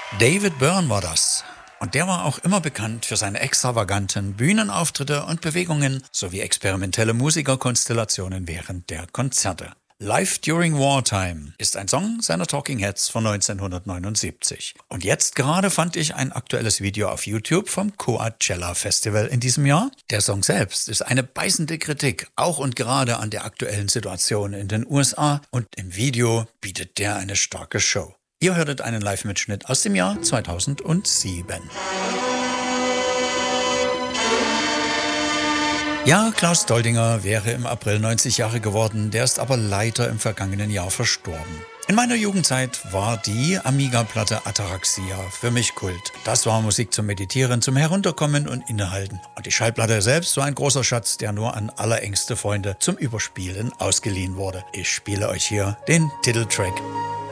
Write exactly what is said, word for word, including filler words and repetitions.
David Byrne war das. Und der war auch immer bekannt für seine extravaganten Bühnenauftritte und Bewegungen sowie experimentelle Musikerkonstellationen während der Konzerte. Live During Wartime ist ein Song seiner Talking Heads von neunzehnhundertneunundsiebzig. Und jetzt gerade fand ich ein aktuelles Video auf YouTube vom Coachella Festival in diesem Jahr. Der Song selbst ist eine beißende Kritik, auch und gerade an der aktuellen Situation in den U S A. Und im Video bietet der eine starke Show. Ihr hörtet einen Live-Mitschnitt aus dem Jahr zweitausendsieben. Ja, Klaus Doldinger wäre im April neunzig Jahre geworden, der ist aber leider im vergangenen Jahr verstorben. In meiner Jugendzeit war die Amiga-Platte Ataraxia für mich Kult. Das war Musik zum Meditieren, zum Herunterkommen und Innehalten. Und die Schallplatte selbst war ein großer Schatz, der nur an allerengste Freunde zum Überspielen ausgeliehen wurde. Ich spiele euch hier den Titeltrack.